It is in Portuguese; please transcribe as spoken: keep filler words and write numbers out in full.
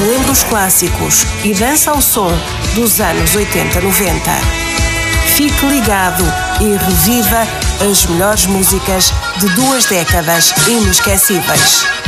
relembra os clássicos e dança ao som dos anos oitenta noventa. Fique ligado e reviva as melhores músicas de duas décadas inesquecíveis.